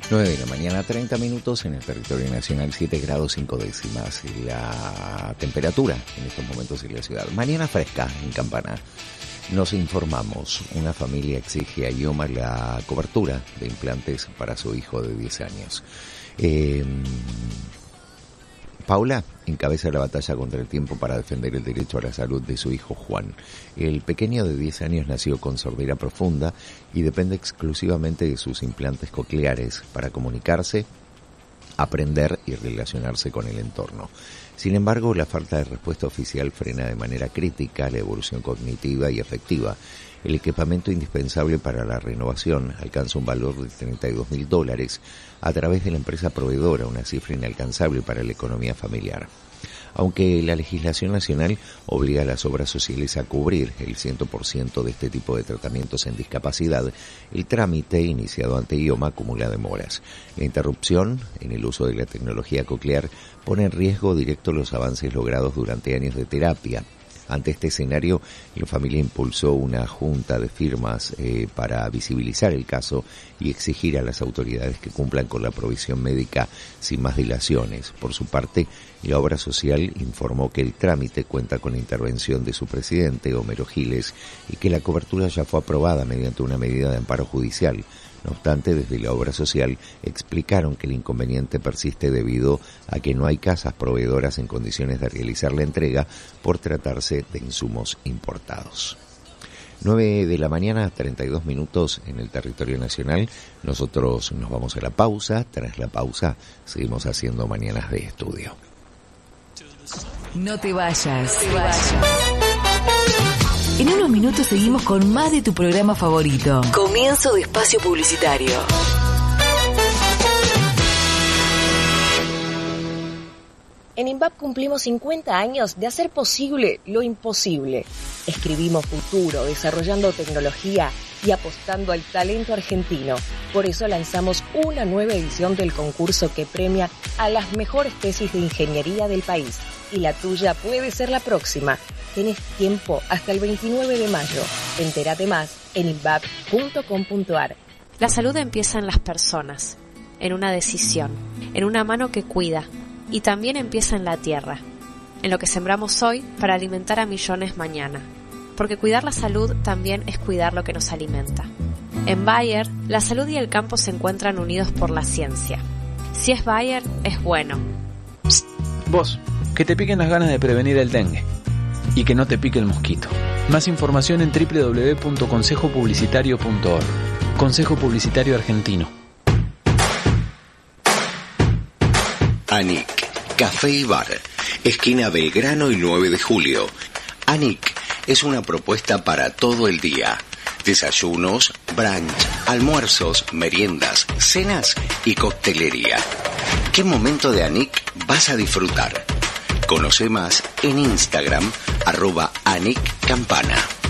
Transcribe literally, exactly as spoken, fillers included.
nueve de la mañana, treinta minutos en el territorio nacional, siete grados cinco décimas. La temperatura en estos momentos en la ciudad. Mañana fresca en Campana. Nos informamos, una familia exige a IOMA la cobertura de implantes para su hijo de diez años. Eh, Paula encabeza la batalla contra el tiempo para defender el derecho a la salud de su hijo Juan. El pequeño de diez años nació con sordera profunda y depende exclusivamente de sus implantes cocleares para comunicarse, aprender y relacionarse con el entorno. Sin embargo, la falta de respuesta oficial frena de manera crítica la evolución cognitiva y afectiva. El equipamiento indispensable para la renovación alcanza un valor de treinta y dos mil dólares a través de la empresa proveedora, una cifra inalcanzable para la economía familiar. Aunque la legislación nacional obliga a las obras sociales a cubrir el cien por ciento de este tipo de tratamientos en discapacidad, el trámite iniciado ante IOMA acumula demoras. La interrupción en el uso de la tecnología coclear pone en riesgo directo los avances logrados durante años de terapia. Ante este escenario, la familia impulsó una junta de firmas eh, para visibilizar el caso y exigir a las autoridades que cumplan con la provisión médica sin más dilaciones. Por su parte, la obra social informó que el trámite cuenta con la intervención de su presidente, Homero Giles, y que la cobertura ya fue aprobada mediante una medida de amparo judicial. No obstante, desde la obra social explicaron que el inconveniente persiste debido a que no hay casas proveedoras en condiciones de realizar la entrega por tratarse de insumos importados. nueve de la mañana, treinta y dos minutos en el territorio nacional. Nosotros nos vamos a la pausa. Tras la pausa, seguimos haciendo Mañanas de Estudio. No te vayas. No te vayas. En unos minutos seguimos con más de tu programa favorito. Comienzo de espacio publicitario. En INVAP cumplimos cincuenta años de hacer posible lo imposible. Escribimos futuro, desarrollando tecnología y apostando al talento argentino. Por eso lanzamos una nueva edición del concurso que premia a las mejores tesis de ingeniería del país. Y la tuya puede ser la próxima. Tenés tiempo hasta el veintinueve de mayo. Entérate más en invap punto com punto ar. La salud empieza en las personas, en una decisión, en una mano que cuida, y también empieza en la tierra, en lo que sembramos hoy para alimentar a millones mañana. Porque cuidar la salud también es cuidar lo que nos alimenta. En Bayer, la salud y el campo se encuentran unidos por la ciencia. Si es Bayer, es bueno. Psst, vos, que te piquen las ganas de prevenir el dengue. Y que no te pique el mosquito. Más información en doble u doble u doble u punto consejo publicitario punto org. Consejo Publicitario Argentino. Anik, Café y Bar, esquina Belgrano y nueve de julio. Anik es una propuesta para todo el día. Desayunos, brunch, almuerzos, meriendas, cenas y coctelería. ¿Qué momento de Anik vas a disfrutar? Conoce más en Instagram, arroba Anik Campana.